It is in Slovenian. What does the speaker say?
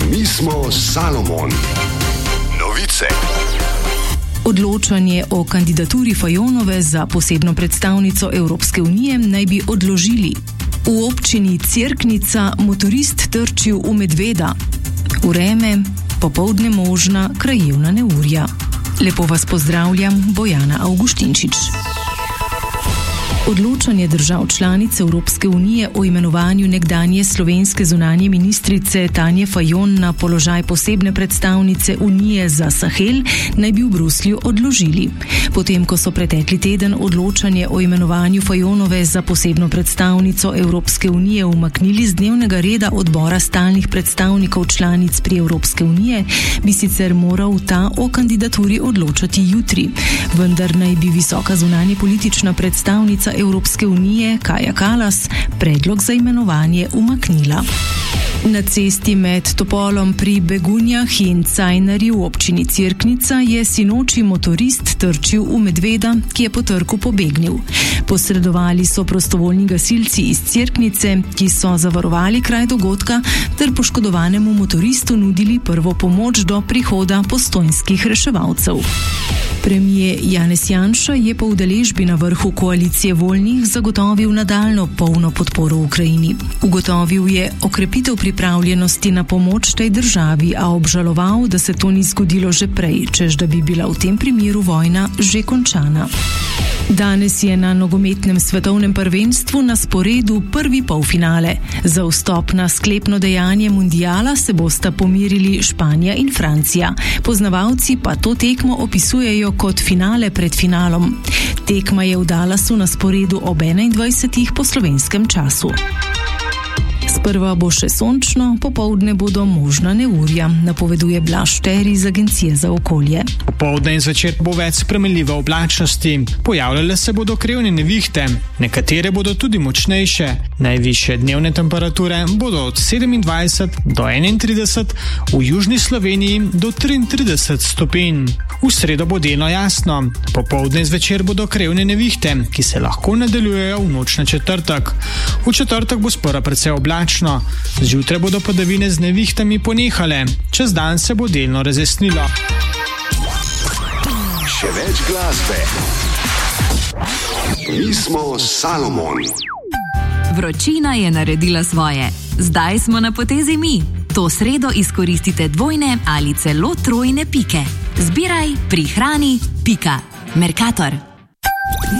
Mi smo Salomon. Novice. Odločanje o kandidaturi Fajonove za posebno predstavnico Evropske unije naj bi odložili. V občini Cerknica motorist trčil v medveda. Vreme, popoldne možna krajevna neurja. Lepo vas pozdravljam, Bojana Avguštinčič. Odločanje držav članic Evropske unije o imenovanju nekdanje slovenske zunanje ministrice Tanje Fajon na položaj posebne predstavnice Unije za Sahel naj bi v Bruslju odložili. Potem, ko so pretekli teden odločanje o imenovanju Fajonove za posebno predstavnico Evropske unije umaknili z dnevnega reda odbora stalnih predstavnikov članic pri Evropske unije, bi sicer moral ta o kandidaturi odločati jutri. Vendar naj bi visoka zunanje politična predstavnica Evropske unije Kaja Kallas predlog za imenovanje umaknila. Na cesti med Topolom pri Begunjah in Cajnarji v občini Cerknica je sinoči motorist trčil v medveda, ki je po trku pobegnil. Posredovali so prostovoljni gasilci iz Cerknice, ki so zavarovali kraj dogodka ter poškodovanemu motoristu nudili prvo pomoč do prihoda postojnskih reševalcev. Premier Janez Janša je po udeležbi na vrhu koalicije voljnih zagotovil nadaljnjo polno podporo Ukrajini. Ugotovil je okrepitev pripravljenosti na pomoč tej državi, a obžaloval, da se to ni zgodilo že prej, čež da bi bila v tem primeru vojna že končana. Danes je na nogometnem svetovnem prvenstvu na sporedu prvi polfinale. Za vstop na sklepno dejanje mundiala se bosta pomirili Španija in Francija. Poznavalci pa to tekmo opisujejo kot finale pred finalom. Tekma je v Dallasu na sporedu ob 21. po slovenskem času. Sprva bo še sončno, popoldne bodo možna neurja, napoveduje Blaž Šteri iz Agencije za okolje. Popoldne in zvečer bo več spremenljive oblačnosti. Pojavljale se bodo krevne nevihte, nekatere bodo tudi močnejše. Najvišje dnevne temperature bodo od 27 do 31, v južni Sloveniji do 33 stopinj. V sredo bo delno jasno. Popoldne in zvečer bodo krevne nevihte, ki se lahko nadaljujejo v noč na četrtek. V četrtek bo sprva precej oblačno. Zjutraj bodo padavine z nevihtami ponehale. Čez dan se bo delno razjasnilo. Še več glasbe. Mi smo Salomon. Vročina je naredila svoje. Zdaj smo na potezi mi. To sredo izkoristite dvojne ali celo trojne pike. Zbiraj, prihrani, pika. Mercator.